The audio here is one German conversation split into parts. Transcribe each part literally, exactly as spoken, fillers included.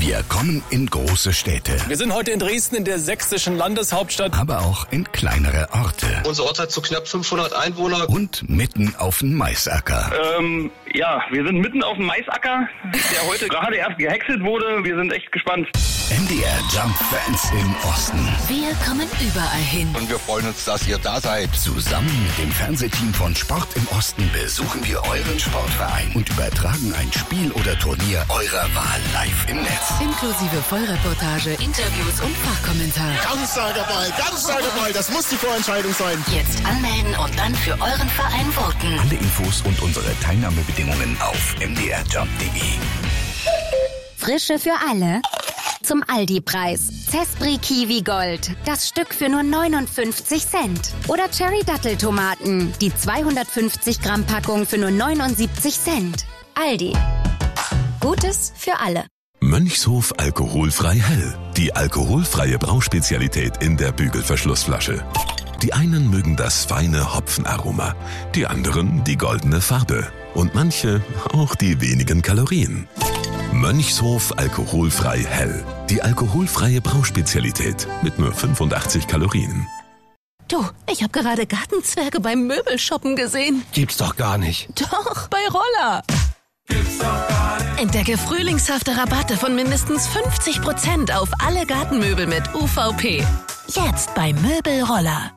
Wir kommen in große Städte. Wir sind heute in Dresden, in der sächsischen Landeshauptstadt. Aber auch in kleinere Orte. Unser Ort hat so knapp fünfhundert Einwohner. Und mitten auf dem Maisacker. Ähm, ja, wir sind mitten auf dem Maisacker, der heute gerade erst gehäckselt wurde. Wir sind echt gespannt. M D R Jump-Fans im Osten. Wir kommen überall hin. Und wir freuen uns, dass ihr da seid. Zusammen mit dem Fernsehteam von Sport im Osten besuchen wir euren Sportverein und übertragen ein Spiel oder Turnier eurer Wahl live im Netz. Inklusive Vollreportage, Interviews und Fachkommentar. Ganz starker Ball, ganz starker Ball. Das muss die Vorentscheidung sein. Jetzt anmelden und dann für euren Verein voten. Alle Infos und unsere Teilnahmebedingungen auf m d r jump punkt d e. Frische für alle. Zum Aldi-Preis. Zespri Kiwi Gold. Das Stück für nur neunundfünfzig Cent. Oder Cherry Datteltomaten. Die zweihundertfünfzig Gramm Packung für nur neunundsiebzig Cent. Aldi. Gutes für alle. Mönchshof alkoholfrei hell. Die alkoholfreie Brauspezialität in der Bügelverschlussflasche. Die einen mögen das feine Hopfenaroma, die anderen die goldene Farbe und manche auch die wenigen Kalorien. Mönchshof alkoholfrei hell. Die alkoholfreie Brauspezialität mit nur fünfundachtzig Kalorien. Du, ich habe gerade Gartenzwerge beim Möbelshoppen gesehen. Gibt's doch gar nicht. Doch, bei Roller. Gibt's doch gar nicht. Entdecke frühlingshafte Rabatte von mindestens fünfzig Prozent auf alle Gartenmöbel mit U V P. Jetzt bei Möbelroller.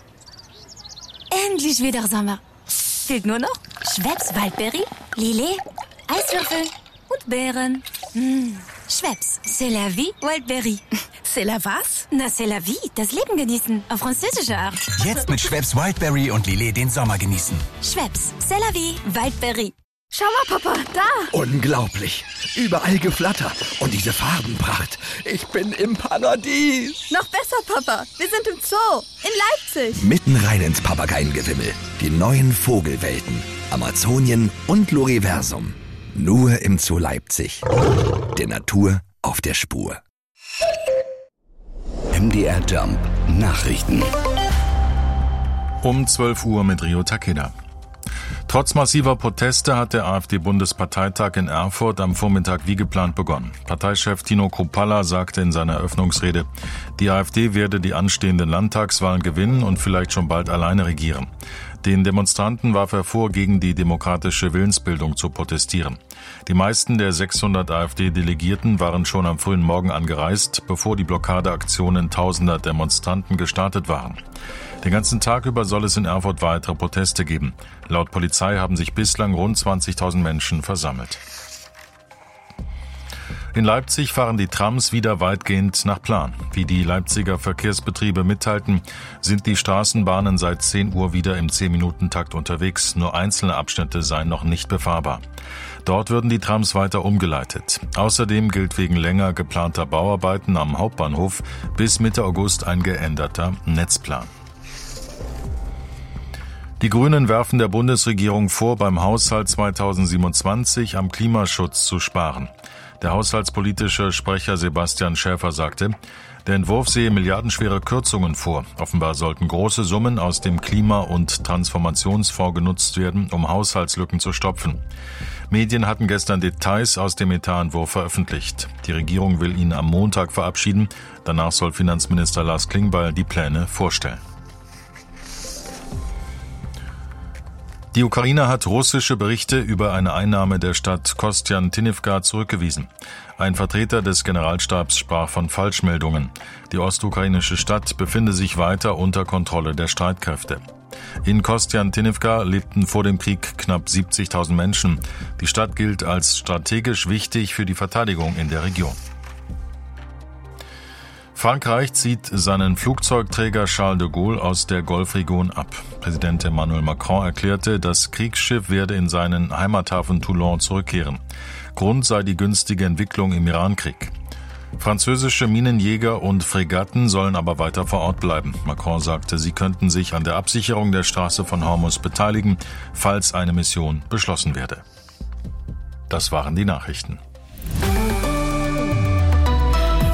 Endlich wieder Sommer. Fehlt nur noch Schweppes Waldberry, Lillet, Eiswürfel und Beeren. Mmh. Schweppes, c'est la vie, Wildberry. C'est la was? Na, c'est la vie, das Leben genießen, auf französische Art. Jetzt mit Schweppes Wildberry und Lillet den Sommer genießen. Schweppes, c'est la vie, Wildberry. Schau mal, Papa, da! Unglaublich. Überall Geflatter und diese Farbenpracht. Ich bin im Paradies. Noch besser, Papa. Wir sind im Zoo in Leipzig. Mitten rein ins Papageiengewimmel. Die neuen Vogelwelten. Amazonien und Loriversum. Nur im Zoo Leipzig. Der Natur auf der Spur. M D R Jump Nachrichten. Um zwölf Uhr mit Rio Takeda. Trotz massiver Proteste hat der AfD-Bundesparteitag in Erfurt am Vormittag wie geplant begonnen. Parteichef Tino Kruppalla sagte in seiner Eröffnungsrede, die AfD werde die anstehenden Landtagswahlen gewinnen und vielleicht schon bald alleine regieren. Den Demonstranten warf er vor, gegen die demokratische Willensbildung zu protestieren. Die meisten der sechshundert AfD-Delegierten waren schon am frühen Morgen angereist, bevor die Blockadeaktionen tausender Demonstranten gestartet waren. Den ganzen Tag über soll es in Erfurt weitere Proteste geben. Laut Polizei haben sich bislang rund zwanzigtausend Menschen versammelt. In Leipzig fahren die Trams wieder weitgehend nach Plan. Wie die Leipziger Verkehrsbetriebe mitteilten, sind die Straßenbahnen seit zehn Uhr wieder im zehn-Minuten-Takt unterwegs. Nur einzelne Abschnitte seien noch nicht befahrbar. Dort würden die Trams weiter umgeleitet. Außerdem gilt wegen länger geplanter Bauarbeiten am Hauptbahnhof bis Mitte August ein geänderter Netzplan. Die Grünen werfen der Bundesregierung vor, beim Haushalt zweitausendsiebenundzwanzig am Klimaschutz zu sparen. Der haushaltspolitische Sprecher Sebastian Schäfer sagte, der Entwurf sehe milliardenschwere Kürzungen vor. Offenbar sollten große Summen aus dem Klima- und Transformationsfonds genutzt werden, um Haushaltslücken zu stopfen. Medien hatten gestern Details aus dem Etatentwurf veröffentlicht. Die Regierung will ihn am Montag verabschieden. Danach soll Finanzminister Lars Klingbeil die Pläne vorstellen. Die Ukraine hat russische Berichte über eine Einnahme der Stadt Kostjantinivka zurückgewiesen. Ein Vertreter des Generalstabs sprach von Falschmeldungen. Die ostukrainische Stadt befinde sich weiter unter Kontrolle der Streitkräfte. In Kostjantinivka lebten vor dem Krieg knapp siebzigtausend Menschen. Die Stadt gilt als strategisch wichtig für die Verteidigung in der Region. Frankreich zieht seinen Flugzeugträger Charles de Gaulle aus der Golfregion ab. Präsident Emmanuel Macron erklärte, das Kriegsschiff werde in seinen Heimathafen Toulon zurückkehren. Grund sei die günstige Entwicklung im Irankrieg. Französische Minenjäger und Fregatten sollen aber weiter vor Ort bleiben. Macron sagte, sie könnten sich an der Absicherung der Straße von Hormuz beteiligen, falls eine Mission beschlossen werde. Das waren die Nachrichten.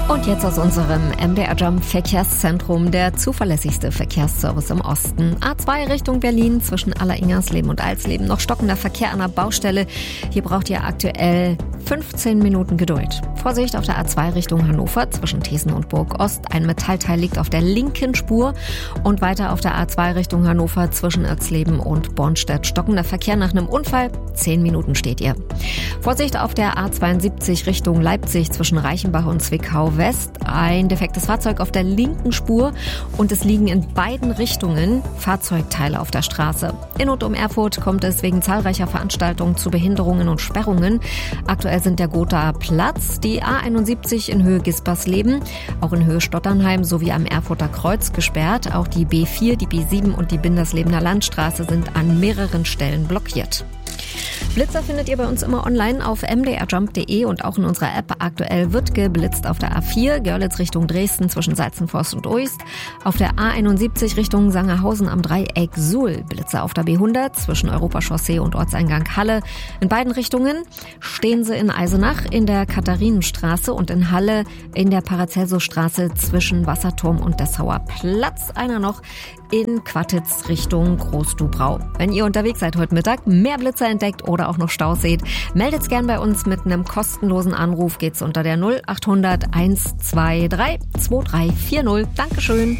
Und jetzt aus unserem M D R Jump Verkehrszentrum, der zuverlässigste Verkehrsservice im Osten. A zwei Richtung Berlin zwischen Aller-Ingersleben und Alsleben. Noch stockender Verkehr an der Baustelle. Hier braucht ihr aktuell fünfzehn Minuten Geduld. Vorsicht auf der A zwei Richtung Hannover zwischen Thesen und Burg Ost. Ein Metallteil liegt auf der linken Spur. Und weiter auf der A zwei Richtung Hannover zwischen Ersleben und Bornstedt. Stockender Verkehr nach einem Unfall. Zehn Minuten steht ihr. Vorsicht auf der A zweiundsiebzig Richtung Leipzig zwischen Reichenbach und Zwickau West. Ein defektes Fahrzeug auf der linken Spur und es liegen in beiden Richtungen Fahrzeugteile auf der Straße. In und um Erfurt kommt es wegen zahlreicher Veranstaltungen zu Behinderungen und Sperrungen. Aktuell sind der Gothaer Platz, die A einundsiebzig in Höhe Gispersleben, auch in Höhe Stotternheim sowie am Erfurter Kreuz gesperrt. Auch die B vier, die B sieben und die Binderslebener Landstraße sind an mehreren Stellen blockiert. Blitzer findet ihr bei uns immer online auf m d r jump punkt d e und auch in unserer App. Aktuell wird geblitzt auf der A vier, Görlitz Richtung Dresden zwischen Salzenforst und Uist. Auf der A einundsiebzig Richtung Sangerhausen am Dreieck Suhl. Blitzer auf der B hundert zwischen Europachaussee und Ortseingang Halle. In beiden Richtungen stehen sie in Eisenach in der Katharinenstraße und in Halle in der Paracelsusstraße zwischen Wasserturm und Dessauer Platz. Einer noch in Quattitz Richtung Großdubrau. Wenn ihr unterwegs seid heute Mittag, mehr Blitzer entdeckt oder auch noch Staus seht, meldet's gern bei uns mit einem kostenlosen Anruf. Geht's unter der null acht hundert eins zwei drei zwei drei vier null. Dankeschön.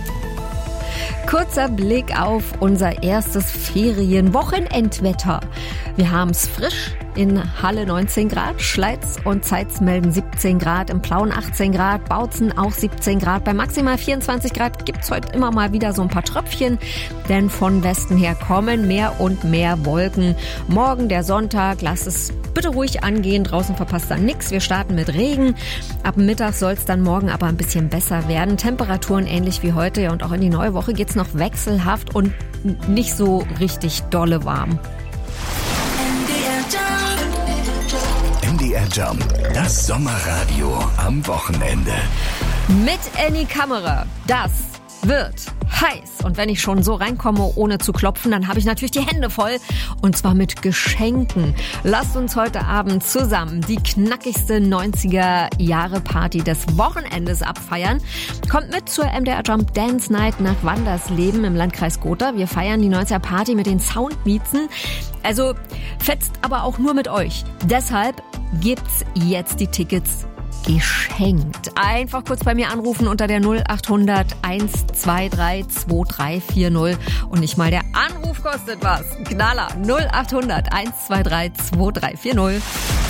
Kurzer Blick auf unser erstes Ferienwochenendwetter. Wir haben's frisch. In Halle neunzehn Grad, Schleiz und Zeitz melden siebzehn Grad, im Plauen achtzehn Grad, Bautzen auch siebzehn Grad. Bei maximal vierundzwanzig Grad gibt's heute immer mal wieder so ein paar Tröpfchen, denn von Westen her kommen mehr und mehr Wolken. Morgen der Sonntag, lasst es bitte ruhig angehen, draußen verpasst dann nichts. Wir starten mit Regen. Ab Mittag soll's dann morgen aber ein bisschen besser werden. Temperaturen ähnlich wie heute und auch in die neue Woche geht's noch wechselhaft und nicht so richtig dolle warm. M D R Jump, das Sommerradio am Wochenende. Mit Annie Kammerer. Das wird heiß. Und wenn ich schon so reinkomme, ohne zu klopfen, dann habe ich natürlich die Hände voll. Und zwar mit Geschenken. Lasst uns heute Abend zusammen die knackigste neunziger-Jahre-Party des Wochenendes abfeiern. Kommt mit zur M D R Jump Dance Night nach Wandersleben im Landkreis Gotha. Wir feiern die neunziger-Party mit den Soundmiezen. Also fetzt aber auch nur mit euch. Deshalb gibt's jetzt die Tickets geschenkt. Einfach kurz bei mir anrufen unter der null acht hundert eins zwei drei zwei drei vier null und nicht mal der Anruf kostet was. Knaller null acht hundert eins zwei drei zwei drei vier null.